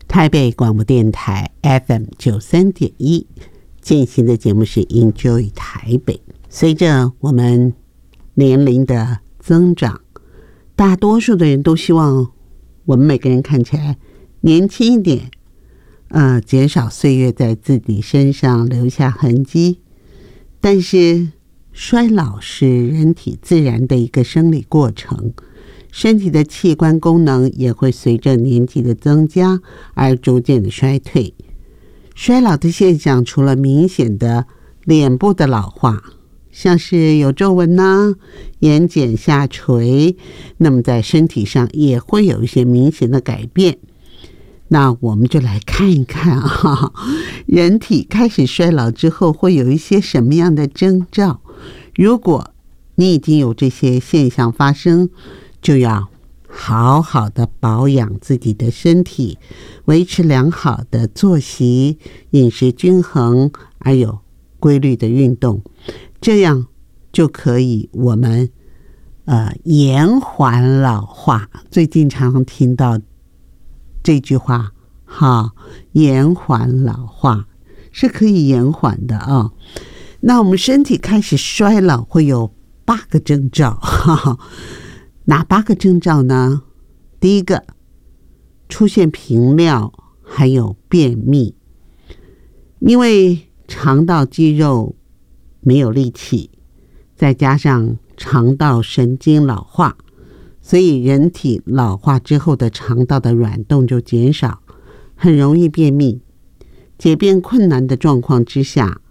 台北广播电台 FM93.1进行的节目是 Enjoy 台北。随着我们年龄的增长，大多数的人都希望我们每个人看起来年轻一点，减少岁月在自己身上留下痕迹。但是衰老是人体自然的一个生理过程，身体的器官功能也会随着年纪的增加而逐渐的衰退。衰老的现象除了明显的脸部的老化，像是有皱纹啊、眼睑下垂，那么在身体上也会有一些明显的改变。那我们就来看一看人体开始衰老之后会有一些什么样的征兆。如果你已经有这些现象发生，就要好好的保养自己的身体，维持良好的作息、饮食均衡，还有规律的运动，这样就可以我们延缓老化。最近常常听到这句话，延缓老化是可以延缓的啊。那我们身体开始衰老会有8个征兆，哪8个征兆呢？第一个，出现频尿还有便秘，因为肠道肌肉没有力气，再加上肠道神经老化，所以人体老化之后的肠道的软动就减少，很容易便秘。解便困难的状况之下，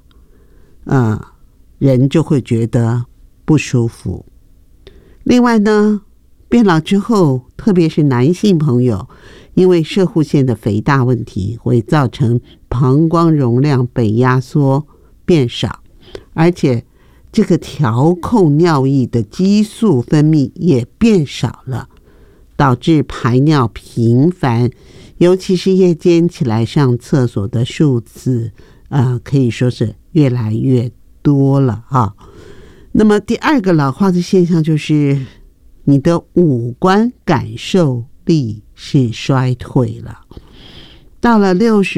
人就会觉得不舒服。另外呢，变老之后，特别是男性朋友，因为攝護腺的肥大问题，会造成膀胱容量被压缩变少，而且这个调控尿液的激素分泌也变少了，导致排尿频繁，尤其是夜间起来上厕所的数次可以说是越来越多了啊。那么第2个老化的现象就是你的五官感受力是衰退了。到了60